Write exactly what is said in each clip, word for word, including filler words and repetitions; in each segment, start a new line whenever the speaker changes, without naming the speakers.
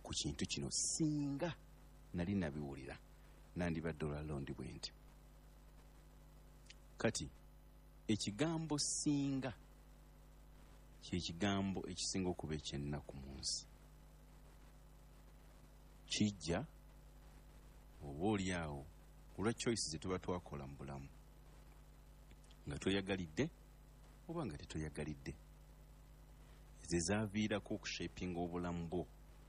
ku kintu kino singa nali nabiwulira nandibadde olwalondi bwe nti. Kati ekigambo singa kye kigambo ekisinga okuba ekyennaku mu nsi. Kijja oba oli awo olwa choice ze tuba twakola mu bulamu nga toyagalidde oba nga tetoyagalidde, ze zaaviirako okushapinga obulamu bwo,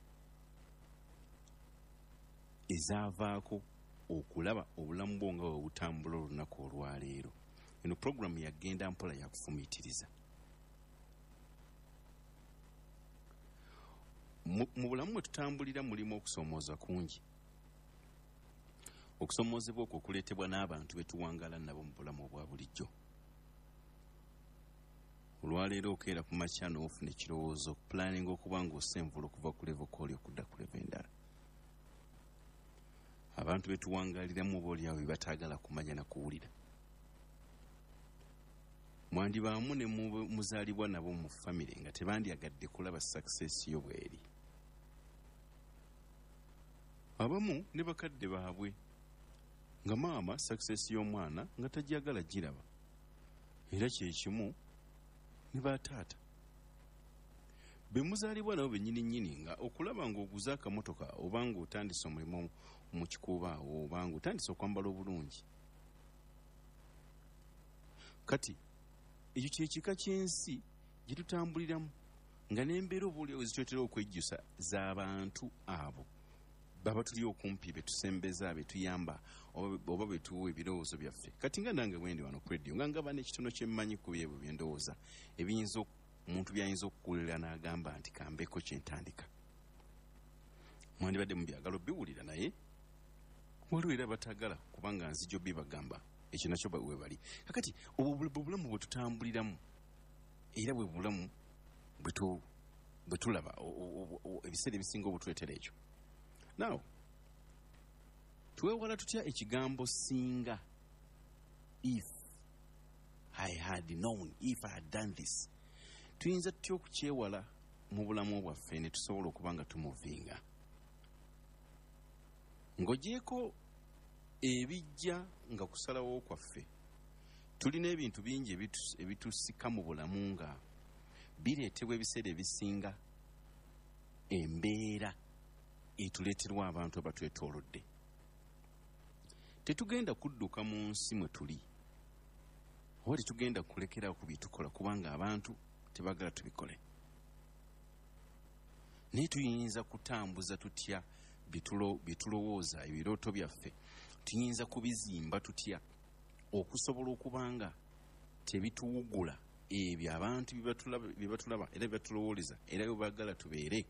ezaavaako okulaba obulamu bwo nga bwe butambula olunaku olwaleero. Eno programu yagenda mpola yakufumiitiriza. Mu bulamu mwe tutambulira mulimu okusomooza kungi. Okusomoozebwa okwo okuleetebwa n'abantu be tuwangaala nabo mu bulamu obwa bulijjo. Olwaleero okeera ku makya n'ofuna ekirowoozo okupulaninga okuba ng'osenvula okuva ku levo k'oli okudda ku levo endala. Abantu be tuwangaaliramu oba oli awo be bataagala kumanya na kuwulira. Mwandibaamu ne muzaalibwa nabo mu famire nga tebandyagadde kulaba success yo bw'eri. Abamu ne bakadde baabwe nga maama success y'omwana nga tajagala giraba, era kye kimu ne bataata be muzaalibwa nabo bennyini nnyini nga okulaba ng'oguza akamotoka oba ng'otandise omulimu mu kikuuba awo oba ng'otandise okwambala obulungi. Kati ekyo kye kika ky'ensi gye tutambuliramu nga n'embeera oba oliawo zitwetera okwejjusa z'abantu abo baba tuli okumpi be tusembeza be tuyamba oba be tuwa ebirowoozo byaffe. Kati nga nange bwendi wano ku radio nga ngaba n'ekitono kye mmanyi ku byebwe bye ndowooza ebiyinza omuntu byayinza okukulira n'agamba nti kambeko kye ntandika. Mwandibadde mu byagala biwulira naye waliwo era batagala kubanga nzijjo bibagamba ekyo nakyo we bali. Kakati obulamu bwe tutambuliramu era bwe bulamu bwe tulaba ebiseera ebisinga obutuleetera ekyo. Now, tuwewala tutya ekigambo singa? If I had known, if I had done this. Tuyinza tutya okukyewala mu bulamu bwaffe ne tusobola okuba nga tumuvinga. Ng'ogyeko ebijja nga kusalawo kwaffe, tulina ebintu bingi ebitusika mu bulamu nga bireetebwa ebiseera ebisinga embeera etuleeterwa abantu abatwetoolodde. Tetugenda kudduka mu nsi mwe tuli oba tetugenda kulekerawo ku bitukola kubanga abantu tebagala tubikole. Naye tuyinza kutambuza tutya bitulowooza ebirooto byaffe, tuyinza kubizimba tutya okusobola okubanga tebituwugula ebyo abantu bye batulaba era bye batulowooleza era bye baagala tubeere.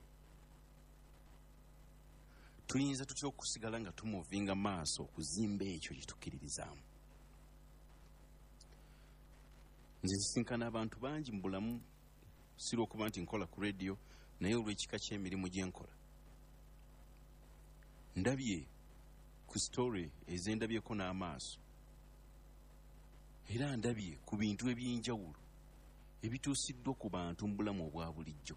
Tuyinza tutya okusigala nga tumuvinga maaso okuzimba ekyo kye tukkiririzaamu. Nze nsisinkana abantu bangi mu bulamu, si lw'okuba nti nkola ku radio naye olw'ekika ky'emirimu gye nkola. Ndabye ku story ezendabyeko n'amaaso era ndabye ku bintu eby'enjawulo ebituusiddwa ku bantu mu bulamu obwa bulijjo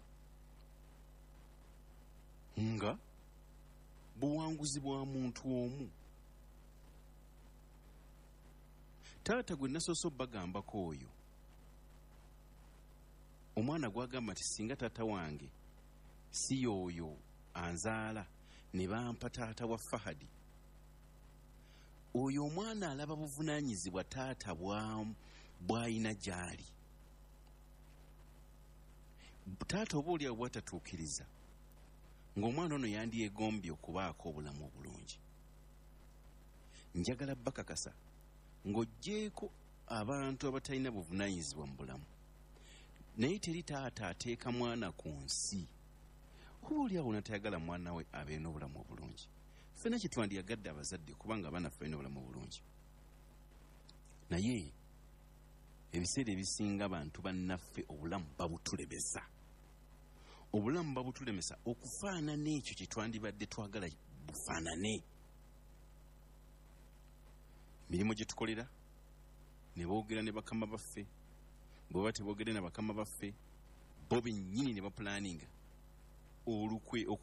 nga buwanguzi bwa muntu omu. Taata gwe nasoose obbagambako oyo, omwana gwagamba nti singa taata wange si y'oyo anzaala ne bampa taata wa Fahadi, oyo omwana alaba buvunaanyizibwa taata bw'ayina gy'ali. Taata oba oli awo bw'atatuukiriza ng'omwana ono yandyegombye okubaako obulamu obulungi. Njagala bakakasa ng'oggyeko abantu abatalina buvunaanyizibwa mu bulamu, naye teri taata ateeka mwana ku nsi oba oli awo natayagala mwana we abeere n'obulamu obulungi. Ffenna kye twandyagadde abazadde kubanga abaana ffe balina obulamu obulungi, naye ebiseera ebisinga abantu bannaffe obulamu babutulebesa. Obulamu babutulemesa okufaanana ekyo kye twandibadde twagala bufaanane. Mirimu gye tukolera ne boogera ne bakama baffe, bwe baba teboogere na bakama baffe bo bennyini ne bapulaninga olukwe